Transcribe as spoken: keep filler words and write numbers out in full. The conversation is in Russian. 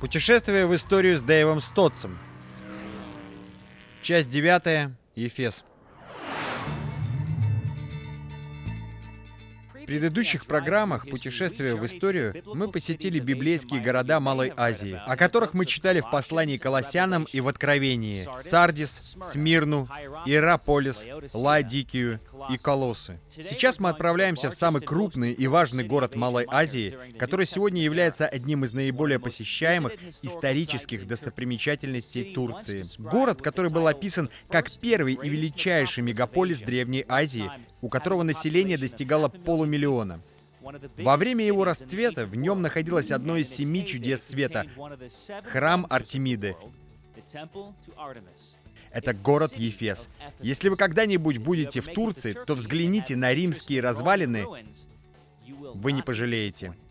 Путешествие в историю с Дэйвом Стотсом. Часть девятая. Ефес. В предыдущих программах «Путешествия в историю» мы посетили библейские города Малой Азии, о которых мы читали в послании к Колоссянам и в Откровении: Сардис, Смирну, Иераполис, Лаодикию и Колоссы. Сейчас мы отправляемся в самый крупный и важный город Малой Азии, который сегодня является одним из наиболее посещаемых исторических достопримечательностей Турции. Город, который был описан как первый и величайший мегаполис Древней Азии, у которого население достигало полумиллиона. Во время его расцвета в нем находилось одно из семи чудес света — храм Артемиды. Это город Ефес. Если вы когда-нибудь будете в Турции, то взгляните на римские развалины, вы не пожалеете.